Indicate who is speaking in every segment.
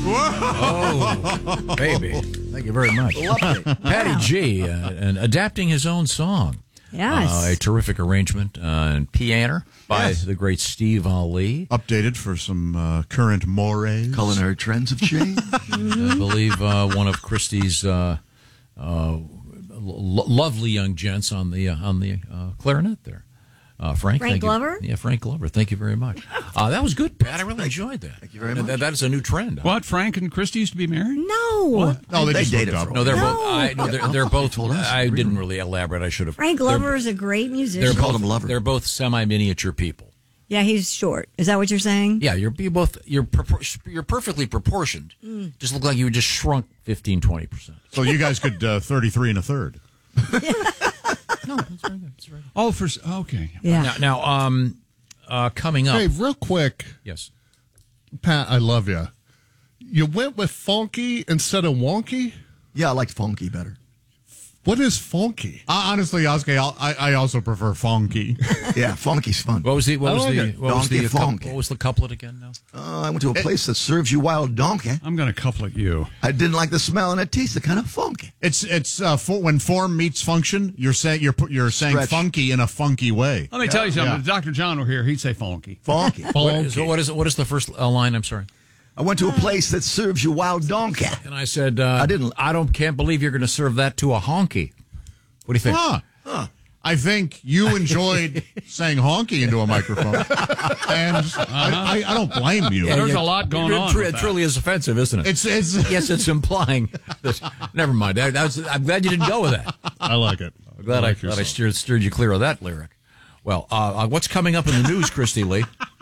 Speaker 1: Oh, baby. Thank you very much. Patty G, and adapting his own song.
Speaker 2: Yes.
Speaker 1: A terrific arrangement and piano by the great Steve Ali.
Speaker 3: Updated for some current mores.
Speaker 4: Culinary trends have changed.
Speaker 1: I believe one of Christie's lovely young gents on the clarinet there. Frank
Speaker 2: Glover?
Speaker 1: Yeah, Frank Glover. Thank you very much. That was good, Pat. I really enjoyed that.
Speaker 4: Thank you very much.
Speaker 1: That is a new trend.
Speaker 5: What, Frank and Christy used to be married?
Speaker 2: No.
Speaker 3: No, they just
Speaker 4: dated
Speaker 3: hooked up.
Speaker 4: for a
Speaker 1: No, they're
Speaker 2: No.
Speaker 1: both. They're both.
Speaker 4: told us.
Speaker 1: I didn't really elaborate. I should have.
Speaker 2: Frank Glover is a great musician.
Speaker 1: They're
Speaker 4: called
Speaker 1: both
Speaker 4: him Lover.
Speaker 1: They're both semi-miniature people.
Speaker 2: Yeah, he's short. Is that what you're saying?
Speaker 1: Yeah, you're perfectly proportioned. Just look like you just shrunk 15-20%.
Speaker 3: So you guys could 33 and a third.
Speaker 1: No, that's very good. That's very good.
Speaker 5: Oh, okay.
Speaker 2: Yeah.
Speaker 1: Now, coming up.
Speaker 6: Hey, real quick,
Speaker 1: Yes.
Speaker 6: Pat, I love you. You went with funky instead of wonky?
Speaker 4: Yeah, I liked funky better.
Speaker 6: What is funky?
Speaker 3: Honestly, Oscar, I also prefer funky.
Speaker 4: Yeah, funky's fun.
Speaker 1: What was the
Speaker 4: Donkey funk.
Speaker 1: What was the couplet again? Now.
Speaker 4: I went to a place that serves you wild donkey.
Speaker 5: I'm going to couplet you.
Speaker 4: I didn't like the smell and it tasted kind of funky.
Speaker 3: It's when form meets function. You're saying
Speaker 4: Stretch.
Speaker 3: funky in a funky way.
Speaker 5: Let me tell you something.
Speaker 3: Yeah.
Speaker 5: If Dr. John were here, he'd say funky.
Speaker 4: Funky.
Speaker 1: So what is the first line? I'm sorry.
Speaker 4: I went to a place that serves you wild donkey.
Speaker 1: And I said,
Speaker 4: I
Speaker 1: can't believe you're going to serve that to a honky. What do you think?
Speaker 3: I think you enjoyed saying honky into a microphone, and I don't blame you.
Speaker 5: There's a lot going on.
Speaker 1: It truly is offensive, isn't it?
Speaker 3: It's
Speaker 1: yes, it's implying that. Never mind. I'm glad you didn't go with that.
Speaker 6: I like it.
Speaker 1: I'm glad I steered you clear of that lyric. Well, what's coming up in the news, Christy Lee?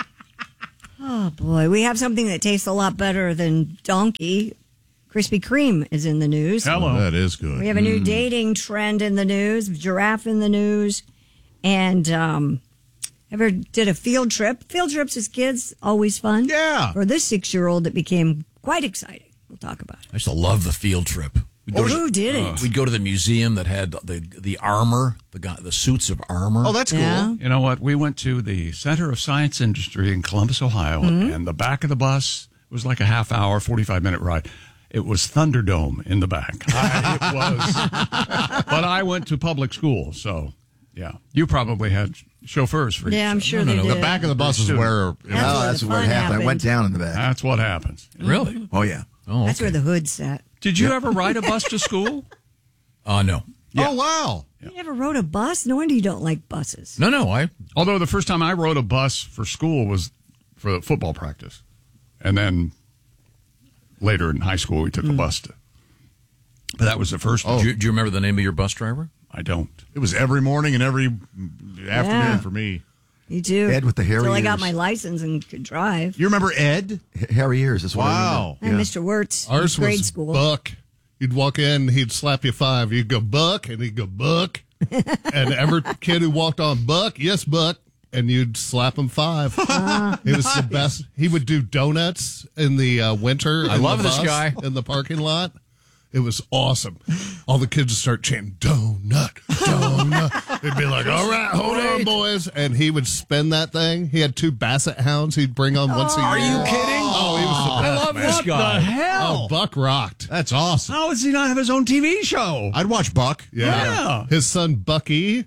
Speaker 2: Oh, boy. We have something that tastes a lot better than donkey. Krispy Kreme is in the news.
Speaker 5: Hello.
Speaker 3: That is good.
Speaker 2: We have a new dating trend in the news, giraffe in the news, and ever did a field trip. Field trips as kids, always fun.
Speaker 3: Yeah.
Speaker 2: For this 6-year-old, it became quite exciting. We'll talk about it.
Speaker 1: I used to love the field trip.
Speaker 2: Who didn't?
Speaker 1: We'd go to the museum that had the armor, the suits of armor.
Speaker 3: Oh, that's cool.
Speaker 2: Yeah.
Speaker 5: You know what? We went to the Center of Science Industry in Columbus, Ohio, and the back of the bus was like a half-hour, 45-minute ride. It was Thunderdome in the back. It was. But I went to public school, so, yeah. You probably had chauffeurs for
Speaker 2: Yeah, I'm sure
Speaker 1: No,
Speaker 2: they
Speaker 1: no,
Speaker 2: did.
Speaker 3: The back of the bus is where.
Speaker 4: That's where it happened. I went down in the back.
Speaker 5: That's what happens.
Speaker 1: Really?
Speaker 4: Oh, yeah.
Speaker 1: Oh,
Speaker 2: That's where the hood sat.
Speaker 5: Did you ever ride a bus to school?
Speaker 1: No.
Speaker 3: Oh, wow.
Speaker 2: You never rode a bus? No wonder you don't like buses.
Speaker 1: No.
Speaker 5: Although the first time I rode a bus for school was for football practice. And then later in high school, we took a bus to. But that was the first one.
Speaker 1: Do you remember the name of your bus driver?
Speaker 5: I don't.
Speaker 3: It was every morning and every afternoon for me.
Speaker 2: You do.
Speaker 4: Ed with the hairy
Speaker 2: Until I got
Speaker 4: ears.
Speaker 2: my license and could drive.
Speaker 3: You remember Ed?
Speaker 4: Hairy ears. That's what
Speaker 3: Wow.
Speaker 4: I
Speaker 2: And
Speaker 4: remember.
Speaker 2: Mr. Wirtz,
Speaker 6: Ours
Speaker 2: grade
Speaker 6: was
Speaker 2: school.
Speaker 6: Buck. You'd walk in, he'd slap you 5. You'd go, Buck, and he'd go, Buck. And every kid who walked on, Buck, yes, Buck, and you'd slap him 5. It was the best. He would do donuts in the winter.
Speaker 1: I
Speaker 6: in
Speaker 1: love
Speaker 6: the
Speaker 1: this
Speaker 6: bus,
Speaker 1: guy.
Speaker 6: in the parking lot. It was awesome. All the kids would start chanting, donut, donut. They'd be like, all right, hold on, boys. And he would spin that thing. He had 2 basset hounds he'd bring on once a year.
Speaker 1: Are you kidding?
Speaker 6: Oh, he was the best,
Speaker 1: love
Speaker 6: man.
Speaker 1: this
Speaker 5: What
Speaker 1: guy.
Speaker 5: the hell?
Speaker 6: Oh, Buck rocked.
Speaker 3: That's awesome.
Speaker 5: How does he not have his own TV show?
Speaker 3: I'd watch Buck.
Speaker 5: Yeah.
Speaker 6: His son, Bucky.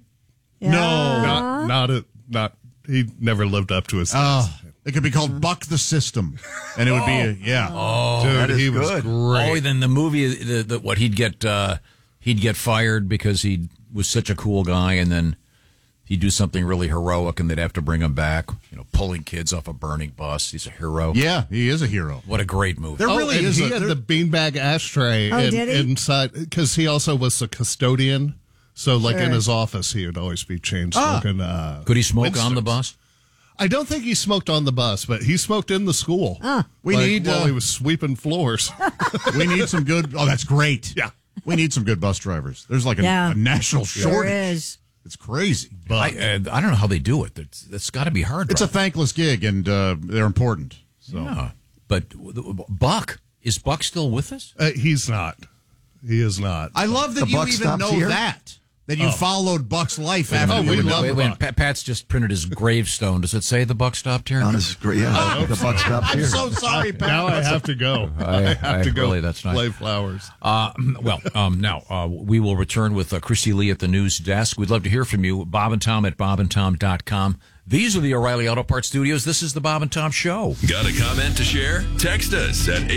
Speaker 2: Yeah.
Speaker 6: Not. He never lived up to his
Speaker 3: Oh, it could be called Buck the System, and it would be
Speaker 6: dude,
Speaker 4: that is
Speaker 6: he was
Speaker 4: good.
Speaker 6: great.
Speaker 1: Oh, then the movie, what he'd get fired because he was such a cool guy, and then he'd do something really heroic, and they'd have to bring him back. Pulling kids off a burning bus. He's a hero.
Speaker 3: Yeah, he is a hero.
Speaker 1: What a great movie.
Speaker 3: There really
Speaker 6: and
Speaker 3: is.
Speaker 6: he had the beanbag ashtray
Speaker 2: did he?
Speaker 6: inside because he also was a custodian. So, like in his office, he would always be chain smoking.
Speaker 1: Could he smoke
Speaker 6: Winstons.
Speaker 1: on the bus?
Speaker 6: I don't think he smoked on the bus, but he smoked in the school.
Speaker 3: We need
Speaker 6: while he was sweeping floors.
Speaker 3: we need some good. Oh, that's great.
Speaker 6: Yeah.
Speaker 3: We need some good bus drivers. There's like
Speaker 2: Yeah.
Speaker 3: a national
Speaker 2: There
Speaker 3: shortage.
Speaker 2: is.
Speaker 3: It's crazy.
Speaker 1: I don't know how they do it. That's got to be hard.
Speaker 3: It's a
Speaker 1: right?
Speaker 3: thankless gig, and they're important. So
Speaker 1: Yeah. But Buck, is Buck still with us?
Speaker 6: He's not. He is not.
Speaker 3: I love that
Speaker 4: The
Speaker 3: you
Speaker 4: buck
Speaker 3: even
Speaker 4: stops
Speaker 3: know
Speaker 4: here?
Speaker 3: that. that you followed Buck's life after you
Speaker 6: we
Speaker 3: were
Speaker 6: love
Speaker 3: done.
Speaker 1: Wait, Pat's just printed his gravestone. Does it say the buck stopped here?
Speaker 4: On his great, the buck stopped
Speaker 3: I'm
Speaker 4: here.
Speaker 3: so sorry, Pat.
Speaker 6: Now I have to go. I have to go
Speaker 1: really, that's nice.
Speaker 6: play flowers.
Speaker 1: Now we will return with Christy Lee at the news desk. We'd love to hear from you. Bob and Tom at bobandtom.com. These are the O'Reilly Auto Parts Studios. This is the Bob and Tom Show.
Speaker 7: Got a comment to share? Text us at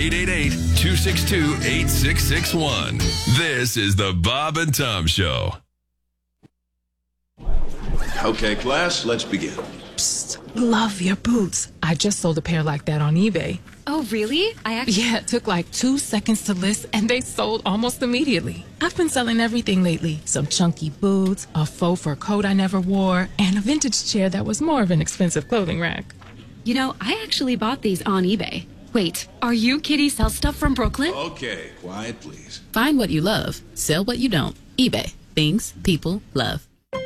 Speaker 7: 888-262-8661. This is the Bob and Tom Show.
Speaker 8: Okay, class, let's begin.
Speaker 9: Love your boots. I just sold a pair like that on eBay.
Speaker 10: Oh, really?
Speaker 9: Yeah, it took like 2 seconds to list and they sold almost immediately. I've been selling everything lately. Some chunky boots, a faux fur coat I never wore, and a vintage chair that was more of an expensive clothing rack.
Speaker 10: You know, I actually bought these on eBay. Wait, are you Kitty Sell Stuff from Brooklyn?
Speaker 8: Okay, quiet, please.
Speaker 11: Find what you love. Sell what you don't. eBay. Things people love.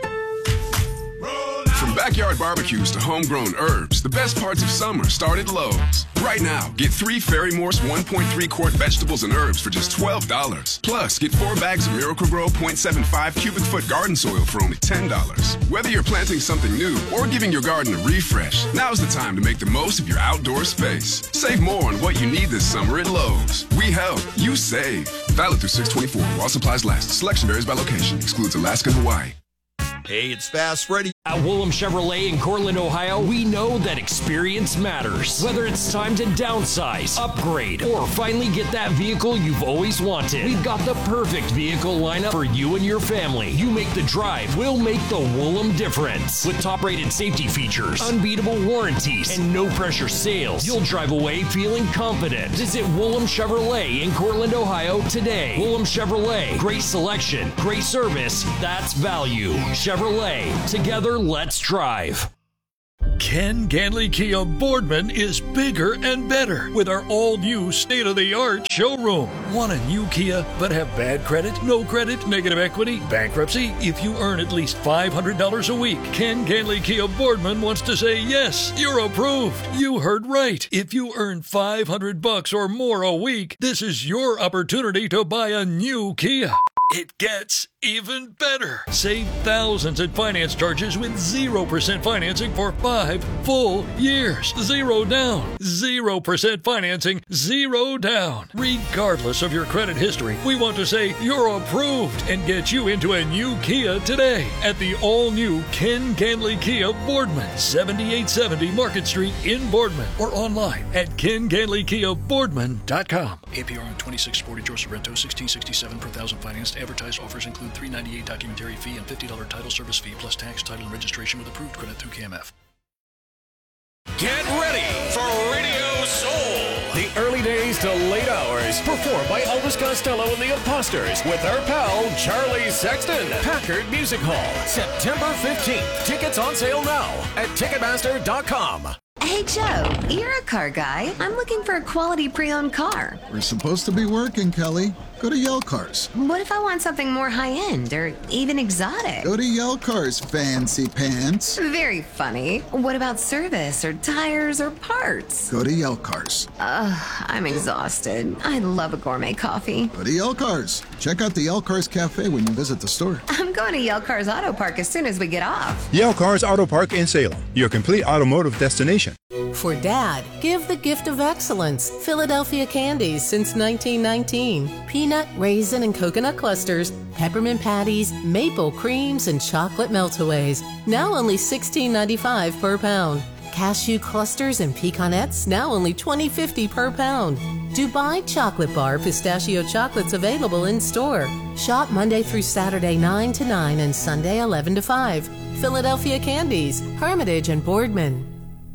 Speaker 7: From backyard barbecues to homegrown herbs, the best parts of summer start at Lowe's. Right now, get 3 Fairy Morse 1.3 quart vegetables and herbs for just $12. Plus, get 4 bags of Miracle-Gro 0.75 cubic foot garden soil for only $10. Whether you're planting something new or giving your garden a refresh, now's the time to make the most of your outdoor space. Save more on what you need this summer at Lowe's. We help, you save. Valid through 6/24 while supplies last. Selection varies by location. Excludes Alaska and Hawaii.
Speaker 12: Hey, it's Fast Freddy. At Willem Chevrolet in Cortland, Ohio, we know that experience matters. Whether it's time to downsize, upgrade, or finally get that vehicle you've always wanted, we've got the perfect vehicle lineup for you and your family. You make the drive, we'll make the Willem difference. With top-rated safety features, unbeatable warranties, and no-pressure sales, you'll drive away feeling confident. Visit Willem Chevrolet in Cortland, Ohio today. Willem Chevrolet, great selection, great service, that's value. Chevrolet, together, let's drive.
Speaker 13: Ken Ganley Kia Boardman is bigger and better with our all-new state-of-the-art showroom. Want a new Kia but have bad credit, no credit, negative equity, bankruptcy? If you earn at least $500 a week, Ken Ganley Kia Boardman wants to say, yes, you're approved. You heard right. If you earn $500 or more a week, this is your opportunity to buy a new Kia. It gets even better. Save thousands in finance charges with 0% financing for 5 full years. 0 down. 0% financing. 0 down. Regardless of your credit history, we want to say you're approved and get you into a new Kia today at the all-new Ken Ganley Kia Boardman, 7870 Market Street in Boardman, or online at kenganleykiaboardman.com.
Speaker 14: APR on 2640 George Sorrento, $16.67 per thousand financed. Advertised offers include $398 documentary fee and $50 title service fee plus tax, title, and registration with approved credit through KMF.
Speaker 15: Get ready for Radio Soul. The early days to late hours, performed by Elvis Costello and the Imposters with our pal Charlie Sexton. Packard Music Hall, September 15th. Tickets on sale now at Ticketmaster.com.
Speaker 16: Hey, Joe, you're a car guy. I'm looking for a quality pre-owned car.
Speaker 17: We're supposed to be working, Kelly. Go to Yell Cars.
Speaker 16: What if I want something more high-end or even exotic?
Speaker 17: Go to Yell Cars, fancy pants.
Speaker 16: Very funny. What about service or tires or parts?
Speaker 17: Go to Yell Cars.
Speaker 16: I'm exhausted. I love a gourmet coffee.
Speaker 17: Go to Yell Cars. Check out the Yell Cars Cafe when you visit the store.
Speaker 16: I'm going to Yell Cars Auto Park as soon as we get off.
Speaker 18: Yell Cars Auto Park in Salem, your complete automotive destination.
Speaker 19: For Dad, give the gift of excellence. Philadelphia Candies since 1919. Peanut, raisin, and coconut clusters, peppermint patties, maple creams, and chocolate meltaways. Now only $16.95 per pound. Cashew clusters and pecanettes, now only $20.50 per pound. Dubai Chocolate Bar pistachio chocolates available in store. Shop Monday through Saturday 9 to 9 and Sunday 11 to 5. Philadelphia Candies, Hermitage and Boardman.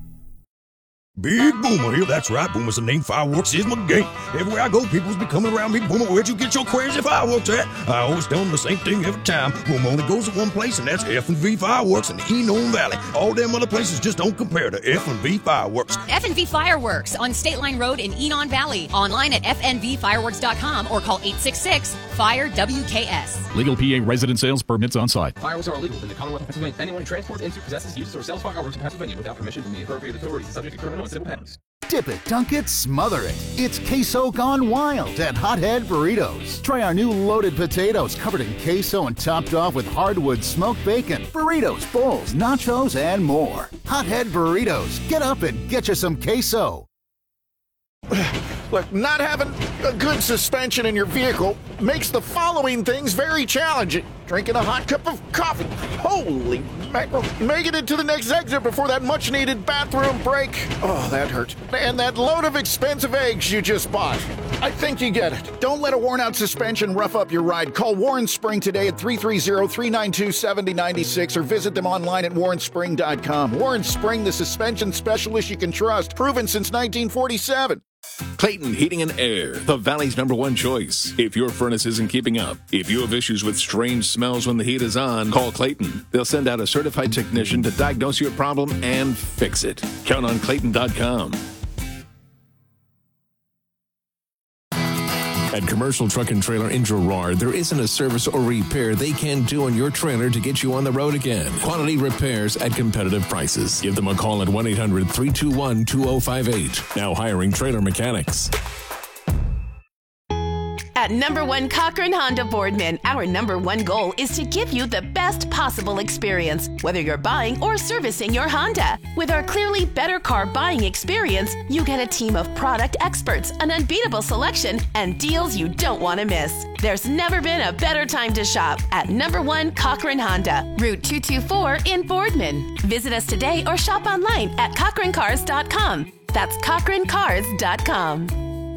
Speaker 20: Big Boomer here, that's right, Boomer's the name, fireworks is my game. Everywhere I go, people's be coming around me, Boomer, where'd you get your crazy fireworks at? I always tell them the same thing every time. Boomer only goes to one place, and that's F&V Fireworks in the Enon Valley. All them other places just don't compare to F&V Fireworks.
Speaker 21: F&V Fireworks on State Line Road in Enon Valley. Online at fnvfireworks.com or call 866-FIRE-WKS.
Speaker 22: Legal PA resident sales permits on site.
Speaker 23: Fireworks are illegal in the Commonwealth of Pennsylvania. Anyone who transports into, possesses, uses, or sells fireworks in Pennsylvania without permission from the appropriate authorities is subject to criminal and civil penalties.
Speaker 2: Dip it, dunk it, smother it. It's queso gone wild at Hothead Burritos. Try our new loaded potatoes covered in queso and topped off with hardwood smoked bacon, burritos, bowls, nachos, and more. Hothead Burritos. Get up and get you some queso.
Speaker 5: Look, not having a good suspension in your vehicle makes the following things very challenging. Drinking a hot cup of coffee. Holy mackerel. Making it to the next exit before that much-needed bathroom break. Oh, that hurt. And that load of expensive eggs you just bought. I think you get it. Don't let a worn-out suspension rough up your ride. Call Warren Spring today at 330-392-7096 or visit them online at warrenspring.com. Warren Spring, the suspension specialist you can trust. Proven since 1947.
Speaker 23: Clayton Heating and Air, the Valley's #1 choice. If your furnace isn't keeping up, if you have issues with strange smells when the heat is on, call Clayton. They'll send out a certified technician to diagnose your problem and fix it. Count on Clayton.com. At Commercial Truck and Trailer in Girard, there isn't a service or repair they can do on your trailer to get you on the road again. Quality repairs at competitive prices. Give them a call at 1-800-321-2058. Now hiring trailer mechanics.
Speaker 24: At #1 Cochran Honda Boardman, our #1 goal is to give you the best possible experience, whether you're buying or servicing your Honda. With our clearly better car buying experience, you get a team of product experts, an unbeatable selection, and deals you don't want to miss. There's never been a better time to shop at #1 Cochran Honda, Route 224 in Boardman. Visit us today or shop online at CochranCars.com. That's CochranCars.com.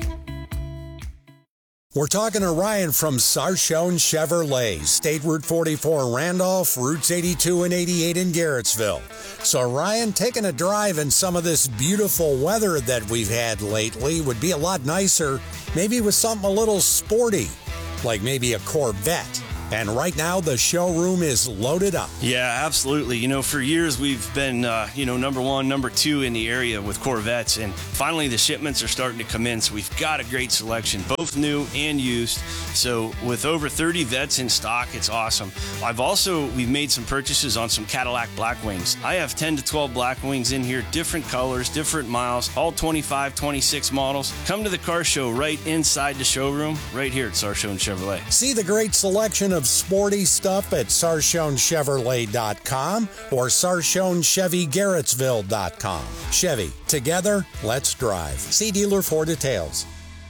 Speaker 25: We're talking to Ryan from Sarchone Chevrolet, State Route 44 in Randolph, Routes 82 and 88 in Garrettsville. So Ryan, taking a drive in some of this beautiful weather that we've had lately would be a lot nicer, maybe with something a little sporty, like maybe a Corvette. And right now, the showroom is loaded up.
Speaker 26: Yeah, absolutely. You know, for years we've been, #1, #2 in the area with Corvettes, and finally the shipments are starting to come in. So we've got a great selection, both new and used. So with over 30 Vettes in stock, it's awesome. We've made some purchases on some Cadillac Blackwings. I have 10 to 12 Blackwings in here, different colors, different miles, all 25, 26 models. Come to the car show right inside the showroom, right here at Sarchone Chevrolet.
Speaker 25: See the great selection of sporty stuff at SarchoneChevrolet.com or SarchoneChevyGarrettsville.com. Chevy, together, let's drive. See dealer for details.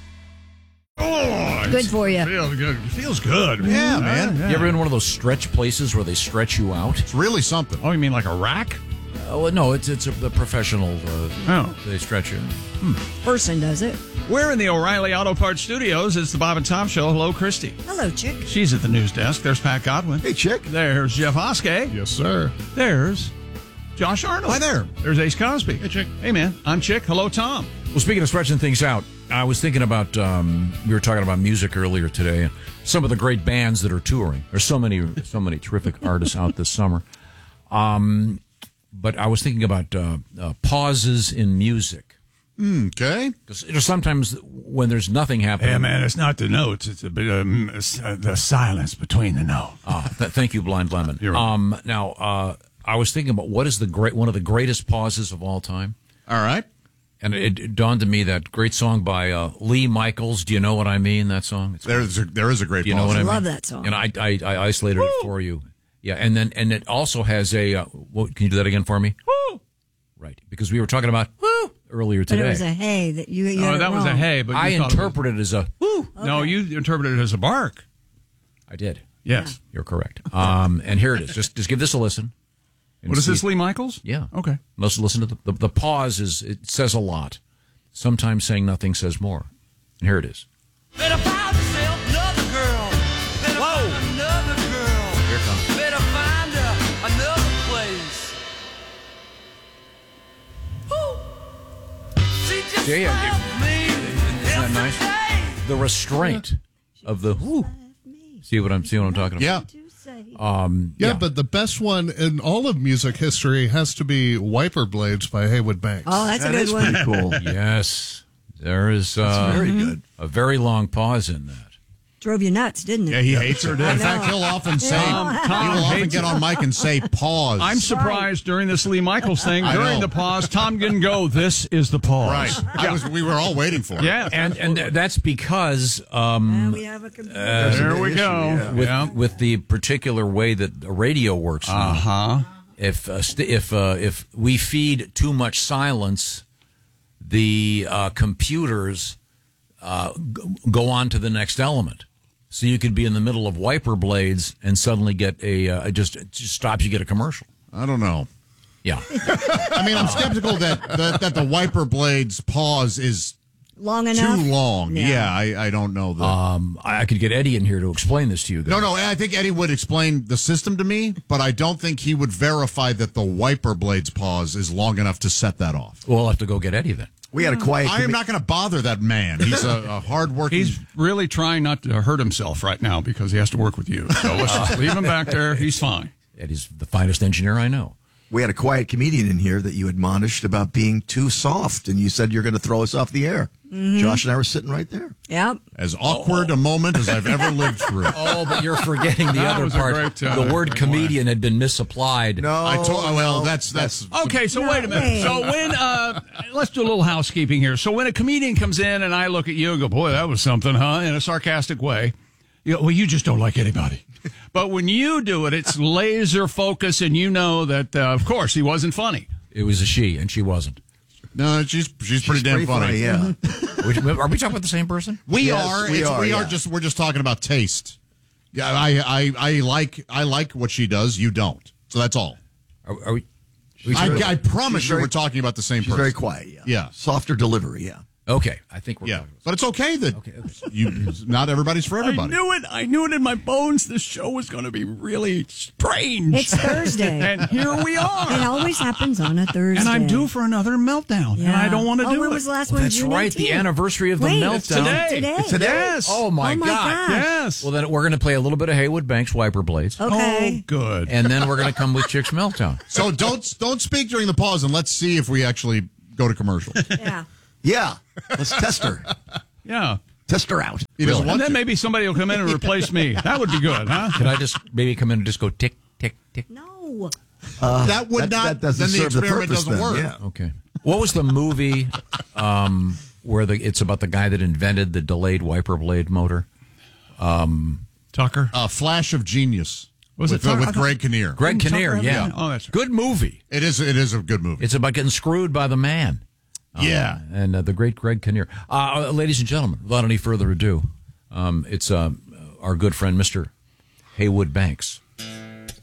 Speaker 3: Oh,
Speaker 27: good for you.
Speaker 3: Feels good.
Speaker 1: Yeah, man. You ever been in one of those stretch places where they stretch you out?
Speaker 3: It's really something.
Speaker 28: Oh, you mean like a rack?
Speaker 1: Well, no, it's a professional. They stretch you.
Speaker 27: Person does it.
Speaker 28: We're in the O'Reilly Auto Parts Studios. It's the Bob and Tom Show. Hello, Christy.
Speaker 27: Hello, Chick.
Speaker 28: She's at the news desk. There's Pat Godwin.
Speaker 3: Hey, Chick.
Speaker 28: There's Jeff Hoskey.
Speaker 6: Yes, sir.
Speaker 28: There's Josh Arnold.
Speaker 3: Hi there.
Speaker 28: There's Ace Cosby.
Speaker 6: Hey, Chick.
Speaker 28: Hey, man. I'm Chick. Hello, Tom.
Speaker 1: Well, speaking of stretching things out, I was thinking about, we were talking about music earlier today, some of the great bands that are touring. There's so many terrific artists out this summer. But I was thinking about pauses in music.
Speaker 3: Okay.
Speaker 1: Because sometimes when there's nothing happening.
Speaker 28: Yeah, man, it's not the notes. It's a bit the silence between the notes.
Speaker 1: Thank you, Blind Lemon.
Speaker 28: You're right.
Speaker 1: Now, I was thinking about what is one of the greatest pauses of all time.
Speaker 3: All right.
Speaker 1: And it dawned to me that great song by Lee Michaels. Do you know what I mean? That song.
Speaker 3: There is a great.
Speaker 1: Do you know what I mean?
Speaker 27: Love that song.
Speaker 1: And I isolated it for you. Yeah, and it also has a. Can you do that again for me?
Speaker 28: Woo!
Speaker 1: Right, because we were talking about woo earlier today.
Speaker 27: But it was a hey that you.
Speaker 28: Oh, that was a hey, but
Speaker 1: I interpreted it as a woo.
Speaker 28: Okay. No, you interpreted it as a bark.
Speaker 1: I did.
Speaker 28: Yes,
Speaker 1: you're correct. And here it is. Just give this a listen.
Speaker 28: What is this, Lee Michaels?
Speaker 1: Yeah.
Speaker 28: Okay.
Speaker 1: Let's listen to the pause. It says a lot. Sometimes saying nothing says more. And here it is.
Speaker 29: Better find yourself another girl. Better find another girl.
Speaker 1: Here it comes.
Speaker 29: Better find another place. She just loved me.
Speaker 1: Isn't that nice? The restraint of the whoo. See what I'm talking about?
Speaker 6: Yeah. But the best one in all of music history has to be Wiper Blades by Haywood Banks.
Speaker 27: Oh, that's a good one.
Speaker 3: Pretty cool.
Speaker 1: Yes. There is
Speaker 3: very good.
Speaker 1: A very long pause in that.
Speaker 27: drove you nuts, didn't it?
Speaker 3: Yeah, he hates her. In fact, he'll often say, he will often get on mic and say, pause.
Speaker 28: I'm surprised during this Lee Michaels thing, during the pause, Tom didn't go, this is the pause.
Speaker 3: Right. We were all waiting for it.
Speaker 28: Yeah.
Speaker 1: And that's because
Speaker 27: we have a computer.
Speaker 28: There we go.
Speaker 1: With the particular way that the radio works now, if we feed too much silence, the computers go on to the next element. So you could be in the middle of wiper blades and suddenly get it just stops. You get a commercial.
Speaker 3: I don't know.
Speaker 1: Yeah.
Speaker 3: I mean, I'm skeptical that the wiper blades pause is
Speaker 27: long enough.
Speaker 3: Too long. Yeah, I don't know.
Speaker 1: I could get Eddie in here to explain this to you guys.
Speaker 3: No, I think Eddie would explain the system to me, but I don't think he would verify that the wiper blades pause is long enough to set that off.
Speaker 1: We'll have to go get Eddie then.
Speaker 4: We had a quiet.
Speaker 3: I am not going to bother that man. He's a hard-working.
Speaker 28: He's really trying not to hurt himself right now because he has to work with you. So let's just leave him back there. He's fine.
Speaker 1: Eddie's the finest engineer I know.
Speaker 4: We had a quiet comedian in here that you admonished about being too soft, and you said you're going to throw us off the air. Mm-hmm. Josh and I were sitting right there.
Speaker 27: Yep.
Speaker 3: As awkward a moment as I've ever lived through.
Speaker 1: Oh, but you're forgetting the other part. The word comedian had been misapplied.
Speaker 3: No, that's
Speaker 28: okay. So wait a minute. So when let's do a little housekeeping here. So when a comedian comes in and I look at you and go, "Boy, that was something, huh?" in a sarcastic way, you just don't like anybody. But when you do it, it's laser focus, and you know that, of course, he wasn't funny.
Speaker 1: It was a she, and she wasn't.
Speaker 3: No, she's pretty damn funny.
Speaker 4: Yeah.
Speaker 1: Are we talking about the same person?
Speaker 3: We are. We're just talking about taste. Yeah, I like what she does. You don't. So that's all.
Speaker 1: Are we?
Speaker 3: I promise you, we're talking about the same person.
Speaker 4: Very quiet. Yeah. Softer delivery. Yeah.
Speaker 1: Okay, I think we're.
Speaker 3: Yeah, but it's okay that not everybody's for everybody.
Speaker 28: I knew it in my bones. This show was going to be really strange.
Speaker 27: It's Thursday,
Speaker 28: and here we are.
Speaker 27: It always happens on a Thursday,
Speaker 28: and I'm due for another meltdown, and I don't want to do it.
Speaker 27: When was the last one?
Speaker 1: That's
Speaker 27: June
Speaker 1: right,
Speaker 27: 18th?
Speaker 1: the anniversary of the meltdown.
Speaker 27: Today.
Speaker 28: Yes.
Speaker 1: Oh my God.
Speaker 27: Gosh.
Speaker 28: Yes.
Speaker 1: Well, then we're going to play a little bit of Haywood Banks Wiper Blades.
Speaker 27: Okay.
Speaker 28: Oh, good.
Speaker 1: And then we're going to come with Chick's Meltdown.
Speaker 3: So don't speak during the pause, and let's see if we actually go to commercial.
Speaker 27: Yeah.
Speaker 4: Yeah. Let's test her.
Speaker 28: Yeah.
Speaker 4: Test her out.
Speaker 28: And then maybe somebody will come in and replace me. That would be good, huh?
Speaker 1: Could I just maybe come in and just go tick, tick, tick?
Speaker 27: No.
Speaker 3: That would not.
Speaker 4: That
Speaker 3: then the experiment doesn't work.
Speaker 4: Yeah.
Speaker 1: Okay. What was the movie where it's about the guy that invented the delayed wiper blade motor?
Speaker 28: Tucker?
Speaker 3: Flash of Genius.
Speaker 28: Was
Speaker 3: with,
Speaker 28: it
Speaker 3: with Greg Kinnear?
Speaker 1: Greg Kinnear, yeah.
Speaker 28: Oh, that's right.
Speaker 1: Good movie.
Speaker 3: It is a good movie.
Speaker 1: It's about getting screwed by the man.
Speaker 3: Yeah.
Speaker 1: And the great Greg Kinnear. Ladies and gentlemen, without any further ado, it's our good friend, Mr. Haywood Banks.